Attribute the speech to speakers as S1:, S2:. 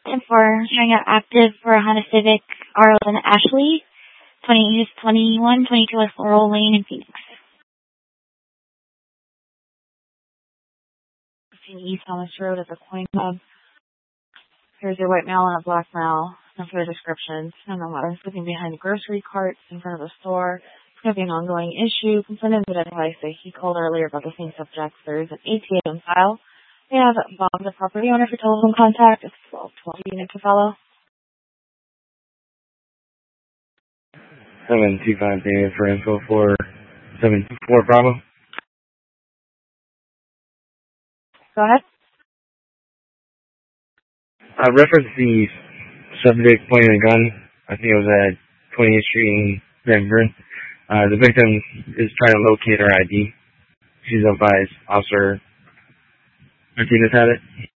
S1: And for showing up active for a Honda Civic R11 Ashley, 22 West Laurel Lane in Phoenix. East Thomas Road at the Coin Club. Here's your white male and a black male. No further descriptions. No matter. Looking behind the grocery carts in front of the store. It's going to be an ongoing issue. Complainant would advise that he called earlier about the same subject. There is an ATA on file. We have Bob, the property owner, for telephone contact. It's 1212 unit to follow.
S2: 725 David for info for 724 Bravo.
S1: Go ahead.
S2: Reference the subject pointing a gun. I think it was at 20th Street in Denver. The victim is trying to locate her ID. She's advised Officer Martinez had it.